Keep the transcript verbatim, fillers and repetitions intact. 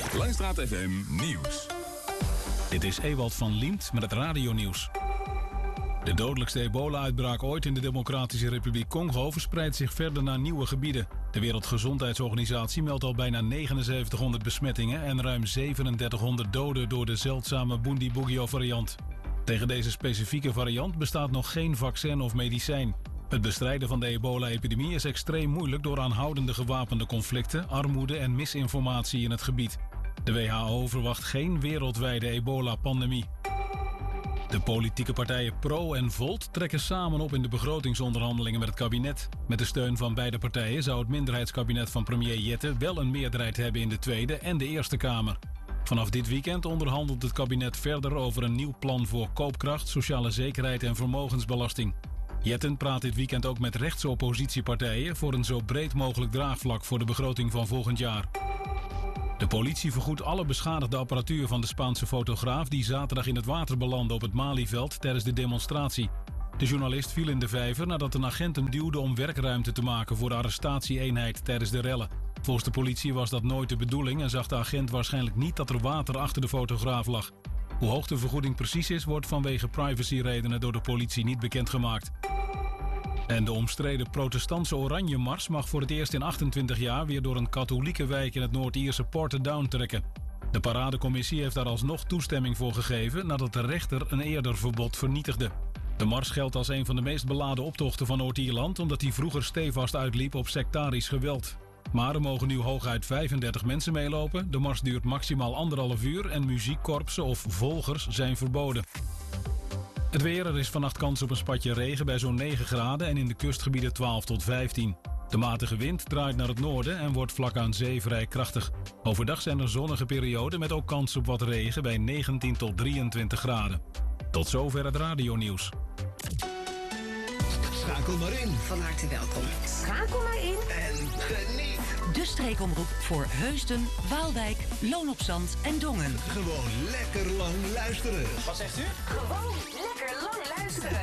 Langstraat F M Nieuws. Dit is Ewald van Liemt met het radionieuws. De dodelijkste ebola-uitbraak ooit in de Democratische Republiek Congo verspreidt zich verder naar nieuwe gebieden. De Wereldgezondheidsorganisatie meldt al bijna negenenzeventighonderd besmettingen en ruim zevenendertighonderd doden door de zeldzame Bundibugyo-variant. Tegen deze specifieke variant bestaat nog geen vaccin of medicijn. Het bestrijden van de ebola-epidemie is extreem moeilijk door aanhoudende gewapende conflicten, armoede en misinformatie in het gebied. De W H O verwacht geen wereldwijde ebola-pandemie. De politieke partijen Pro en Volt trekken samen op in de begrotingsonderhandelingen met het kabinet. Met de steun van beide partijen zou het minderheidskabinet van premier Jette wel een meerderheid hebben in de Tweede en de Eerste Kamer. Vanaf dit weekend onderhandelt het kabinet verder over een nieuw plan voor koopkracht, sociale zekerheid en vermogensbelasting. Jetten praat dit weekend ook met rechtse oppositiepartijen voor een zo breed mogelijk draagvlak voor de begroting van volgend jaar. De politie vergoedt alle beschadigde apparatuur van de Spaanse fotograaf die zaterdag in het water belandde op het Malieveld tijdens de demonstratie. De journalist viel in de vijver nadat een agent hem duwde om werkruimte te maken voor de arrestatieeenheid tijdens de rellen. Volgens de politie was dat nooit de bedoeling en zag de agent waarschijnlijk niet dat er water achter de fotograaf lag. Hoe hoog de vergoeding precies is, wordt vanwege privacyredenen door de politie niet bekendgemaakt. En de omstreden protestantse Oranje Mars mag voor het eerst in achtentwintig jaar weer door een katholieke wijk in het Noord-Ierse Portadown trekken. De paradecommissie heeft daar alsnog toestemming voor gegeven nadat de rechter een eerder verbod vernietigde. De mars geldt als een van de meest beladen optochten van Noord-Ierland omdat die vroeger stevast uitliep op sectarisch geweld. Maar er mogen nu hooguit vijfendertig mensen meelopen. De mars duurt maximaal anderhalf uur en muziekkorpsen of volgers zijn verboden. Het weer, er is vannacht kans op een spatje regen bij zo'n negen graden en in de kustgebieden twaalf tot vijftien. De matige wind draait naar het noorden en wordt vlak aan zee vrij krachtig. Overdag zijn er zonnige perioden met ook kans op wat regen bij negentien tot drieëntwintig graden. Tot zover het radionieuws. Schakel maar in. Van harte welkom. Schakel maar in. En geniet. De streekomroep voor Heusden, Waalwijk, Loon op Zand en Dongen. Gewoon lekker lang luisteren. Gewoon lekker lang luisteren.